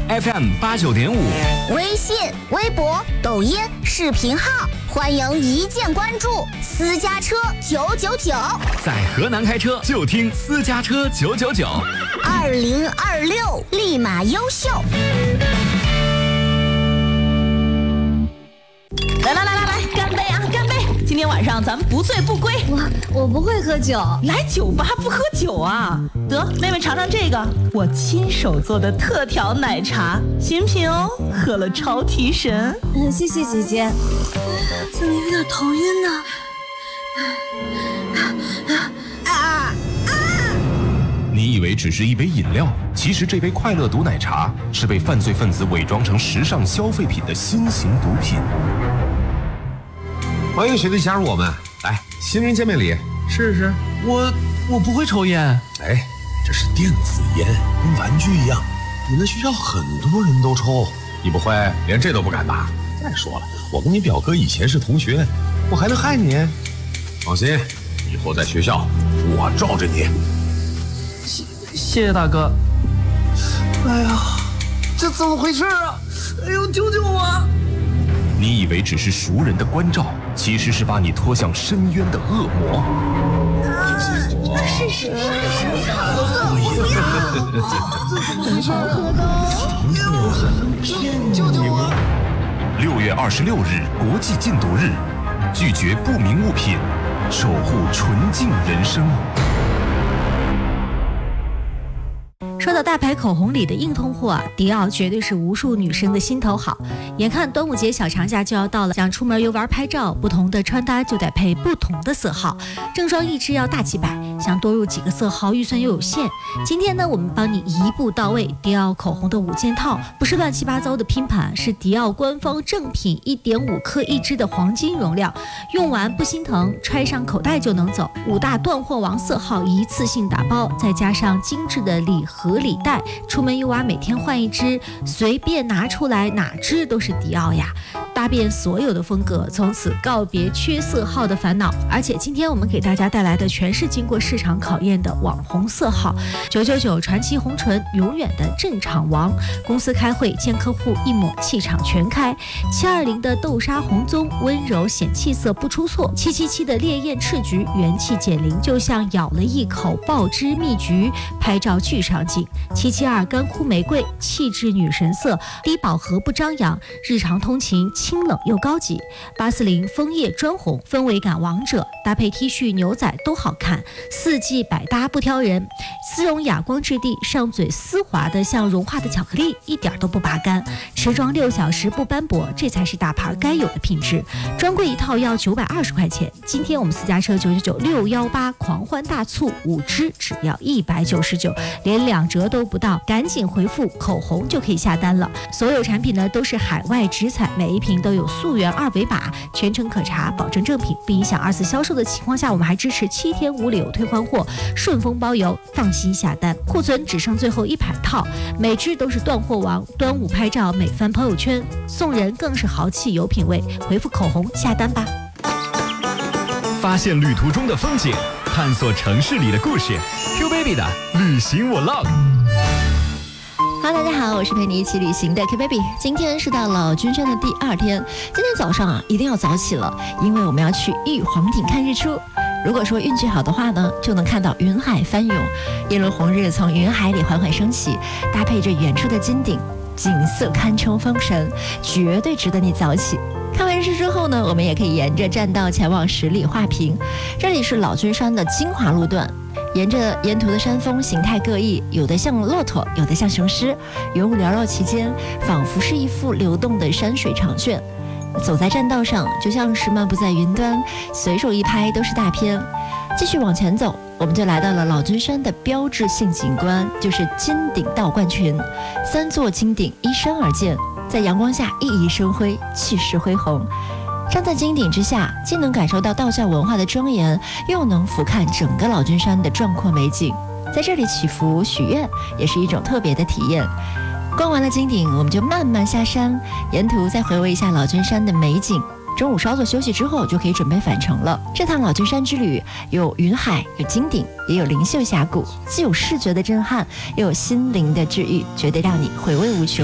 FM89.5， 微信、微博、抖音、视频号，欢迎一键关注。私家车999， 在河南开车就听私家车999。 2026立马优秀。 来，干杯啊！干杯！今天晚上咱们不醉不归。 我不会喝酒， 来酒吧不喝酒啊？得，妹妹尝尝这个，我亲手做的特调奶茶，新品哦，喝了超提神。 谢谢姐姐。怎么有点头晕呢？ 你以为只是一杯饮料，其实这杯快乐毒奶茶是被犯罪分子伪装成时尚消费品的新型毒品。 欢迎学弟加入我们，来，新人见面礼，试试。 我不会抽烟。 哎，这是电子烟，跟玩具一样，你们学校很多人都抽，你不会连这都不敢吧？再说了，我跟你表哥以前是同学，我还能害你？放心，以后在学校我罩着你。 谢谢大哥。哎呀，这怎么回事啊？哎呦，救救我！ 你以为只是熟人的关照，其实是把你拖向深渊的恶魔。 是谁？ 救救我 ！6月26日国际禁毒日，拒绝不明物品，守护纯净人生。 说到大牌口红里的硬通货啊，迪奥绝对是无数女生的心头好。眼看端午节小长假就要到了，想出门游玩拍照，不同的穿搭就得配不同的色号，正装一支要大几百，想多入几个色号预算又有限。今天呢，我们帮你一步到位，迪奥口红的5件套，不是乱七八糟的拼盘，是迪奥官方正品，1.5克一支的黄金容量，用完不心疼，揣上口袋就能走。5大断货王色号一次性打包，再加上精致的礼盒礼袋，出门游玩每天换一支，随便拿出来哪支都是迪奥呀，搭遍所有的风格，从此告别缺色号的烦恼。而且今天我们给大家带来的全是经过市场考验的网红色号，999传奇红唇，永远的镇场王。公司开会见客户，一抹气场全开。720的豆沙红棕，温柔显气色不出错。777的烈焰赤橘，元气减龄，就像咬了一口爆汁蜜橘，拍照巨上镜。772干枯玫瑰，气质女神色，低饱和不张扬，日常通勤清冷又高级。840枫叶砖红，氛围感王者，搭配 T 恤牛仔都好看，4季百搭不挑人。丝绒哑光质地，上嘴丝滑的像融化的巧克力，一点都不拔干。持妆6小时不斑驳，这才是大牌该有的品质。专柜一套要920块钱，今天我们私家车999 618狂欢大促，5支只要199，连2折都不到，赶紧回复口红就可以下单了。所有产品呢都是海外直采，每一瓶都有溯源2维码，全程可查，保证正品，不影响2次销售的情况下，我们还支持7天无理由退换货，顺丰包邮，放心下单。库存只剩最后100套，每支都是断货王。端午拍照美翻朋友圈，送人更是豪气有品位，回复口红下单吧。 发现旅途中的风景，探索城市里的故事。Q Baby 的旅行Vlog。 Hello， 大家好，我是陪你一起旅行的 Q Baby。今天是到老君山的第2天，今天早上啊一定要早起了，因为我们要去玉皇顶看日出。如果说运气好的话呢，就能看到云海翻涌，一轮红日从云海里缓缓升起，搭配着远处的金顶，景色堪称封神，绝对值得你早起。看完日出之后呢，我们也可以沿着栈道前往十里画屏，这里是老君山的精华路段。沿途的山峰形态各异，有的像骆驼，有的像雄狮，云雾缭绕其间，仿佛是一幅流动的山水长卷。走在栈道上，就像是漫步在云端，随手一拍都是大片。继续往前走，我们就来到了老君山的标志性景观，就是金顶道观群。3座金顶依山而建，在阳光下熠熠生辉，气势恢宏。站在金顶之下，既能感受到道教文化的庄严，又能俯瞰整个老君山的壮阔美景。在这里祈福许愿，也是一种特别的体验。逛完了金顶，我们就慢慢下山，沿途再回味一下老君山的美景。中午稍作休息之后，就可以准备返程了。这趟老君山之旅有云海，有金顶，也有灵秀峡谷，既有视觉的震撼，又有心灵的治愈，绝对让你回味无穷。